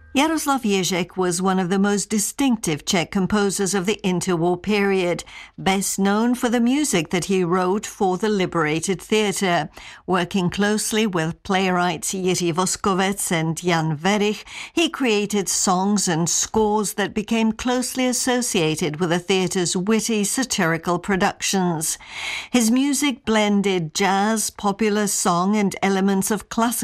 Jaroslav Ježek was one of the most distinctive Czech composers of the interwar period, best known for the music that he wrote for the Liberated Theatre. Working closely with playwrights Jiří Voskovec and Jan Werich, he created songs and scores that became closely associated with the theatre's witty, satirical productions. His music blended jazz, popular song, and elements of classical